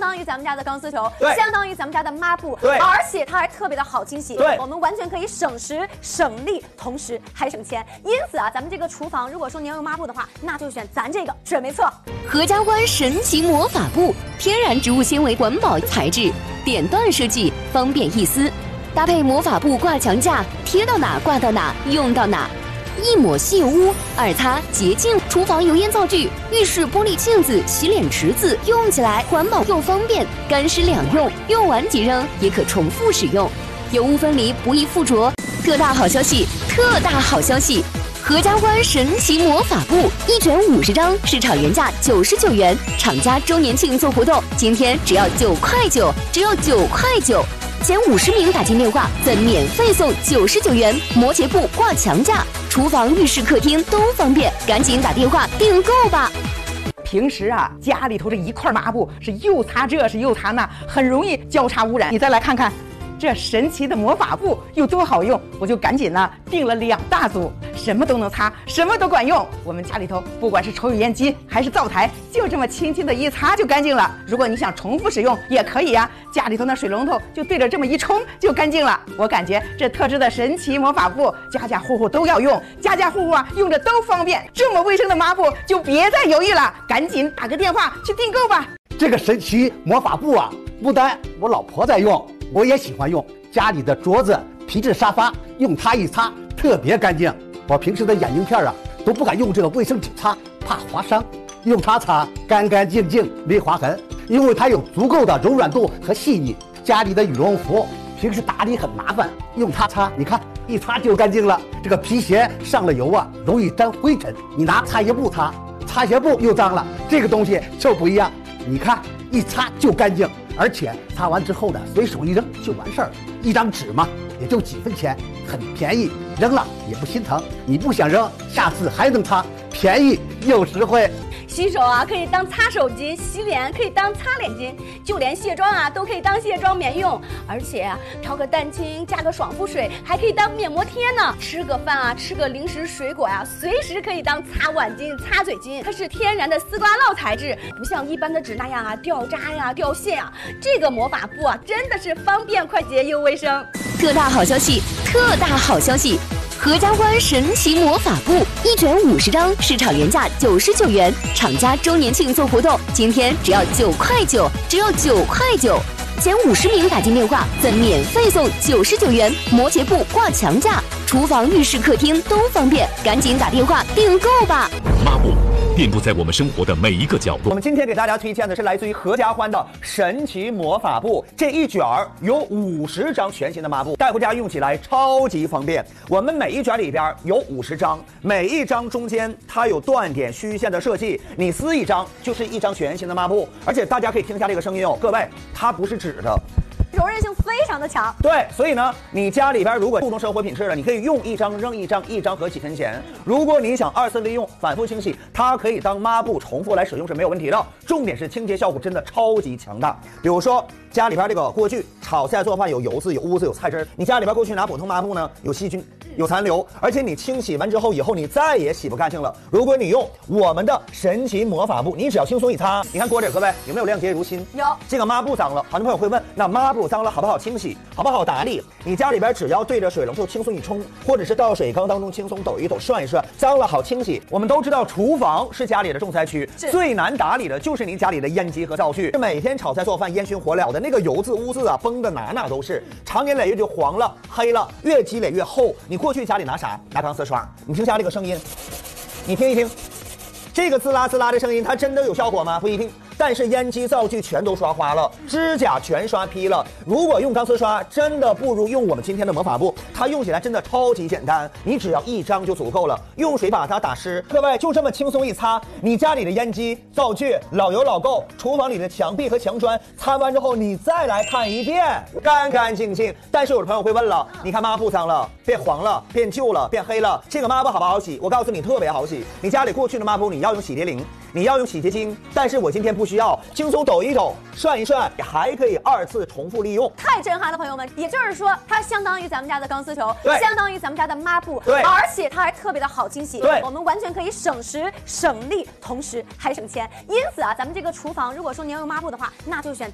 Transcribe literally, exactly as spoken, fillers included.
当于咱们家的钢丝球， 对， 相当于咱们家的抹布， 对， 而且它还特别的好清洗， 对， 我们完全可以省时省力，同时还省钱。因此啊，咱们这个厨房如果说您要用抹布的话，那就选咱这个，准没错。 合家欢神奇魔法布，天然植物纤维环保材质，点段设计，方便易撕，搭配魔法布挂墙架，贴到哪挂到哪，用到哪。一抹吸油污，二擦洁净，厨房油烟灶具、浴室玻璃镜子、洗脸池子，用起来环保又方便，干湿两用，用完即扔，也可重复使用，油污分离，不易附着。特大好消息！特大好消息！合家欢神奇魔法布一卷五十张，市场原价九十九元，厂家周年庆做活动，今天只要九块九，只要九块九。前五十名打进电话，再免费送九十九元摩羯布挂墙架，厨房、浴室、客厅都方便，赶紧打电话订购吧。 平时啊，家里头这一块抹布是又擦这是又擦那，很容易交叉污染。你再来看看这神奇的魔法布有多好用，我就赶紧呢订了两大组，什么都能擦，什么都管用。我们家里头不管是抽油烟机还是灶台，就这么轻轻的一擦就干净了。如果你想重复使用也可以呀、啊，家里头那水龙头就对着这么一冲就干净了。我感觉这特制的神奇魔法布，家家户户都要用，家家户户啊用着都方便。这么卫生的抹布就别再犹豫了，赶紧打个电话去订购吧。 这个神奇魔法布啊，不单我老婆在用，我也喜欢用。家里的桌子、皮质沙发，用它一擦特别干净。我平时的眼镜片啊，都不敢用这个卫生纸擦，怕划伤。用它擦干干净净，没划痕，因为它有足够的柔软度和细腻。家里的羽绒服平时打理很麻烦，用它擦，你看一擦就干净了。这个皮鞋上了油啊，容易沾灰尘，你拿擦鞋布擦，擦鞋布又脏了。这个东西就不一样，你看一擦就干净。而且擦完之后呢，随手一扔就完事儿，一张纸嘛，也就几分钱，很便宜，扔了也不心疼。你不想扔，下次还能擦，便宜又实惠。 洗手啊，可以当擦手巾；洗脸可以当擦脸巾；就连卸妆啊，都可以当卸妆棉用。而且啊，调个蛋清，加个爽肤水，还可以当面膜贴呢。吃个饭啊，吃个零食、水果呀、啊，随时可以当擦碗巾、擦嘴巾。它是天然的丝瓜酪材质，不像一般的纸那样啊掉渣呀、掉屑呀。这个魔法布啊，真的是方便、快捷又卫生。 特大好消息！特大好消息！合家欢神奇魔法布一卷五十张，市场原价九十九元，厂家周年庆做活动，今天只要九块九，只要九块九。前五十名打进电话，再免费送九十九元摩羯布挂墙架，厨房、浴室、客厅都方便，赶紧打电话订购吧。 抹布遍布在我们生活的每一个角落。 我们今天给大家推荐的是来自于合家欢的神奇魔法布，这一卷儿有五十张全新的抹布，带回家用起来超级方便。我们每一卷里边有五十张，每一张中间它有断点虚线的设计，你撕一张就是一张全新的抹布。而且大家可以听一下这个声音哦，各位，它不是纸的。 柔韧性非常的强， 对，所以呢，你家里边如果注重生活品质的，你可以用一张扔一张，一张合几分钱。如果你想二次利用、反复清洗，它可以当抹布重复来使用是没有问题的。重点是清洁效果真的超级强大。比如说家里边这个锅具炒菜做饭有油渍、有污渍、有菜汁，你家里边过去拿普通抹布呢，有细菌、有残留，而且你清洗完之后以后你再也洗不干净了。如果你用我们的神奇魔法布，你只要轻松一擦，你看锅底各位有没有亮洁如新？ 有。 这个抹布脏了，很多朋友会问，那抹布脏了好不好清洗，好不好打理？你家里边只要对着水龙头轻松一冲，或者是到水缸当中轻松抖一抖、涮一涮，脏了好清洗。我们都知道厨房是家里的重灾区，最难打理的就是你家里的烟机和灶具，每天炒菜做饭烟熏火燎的那个油渍污渍啊，崩的哪哪都是，长年累月就黄了、黑了，越积累越厚。你过去家里拿啥？拿钢丝刷。你听下这个声音，你听一听，这个滋啦滋啦的声音，它真的有效果吗？不一定。但是烟机灶具全都刷花了，指甲全刷劈了。如果用钢丝刷，真的不如用我们今天的魔法布，它用起来真的超级简单，你只要一张就足够了，用水把它打湿。各位就这么轻松一擦，你家里的烟机、灶具老油老垢，厨房里的墙壁和墙砖，擦完之后你再来看一遍，干干净净。但是有的朋友会问了，你看抹布脏了，变黄了，变旧了，变黑了，这个抹布好不好洗？我告诉你，特别好洗。你家里过去的抹布，你要用洗涤灵，你要用洗洁精，但是我今天不需要，轻松抖一抖，涮一涮，还可以二次重复利用。 太震撼了，朋友们！也就是说，它相当于咱们家的钢丝球， 对， 相当于咱们家的抹布， 对， 而且它还特别的好清洗， 对， 我们完全可以省时省力，同时还省钱。因此啊，咱们这个厨房，如果说您要用抹布的话，那就选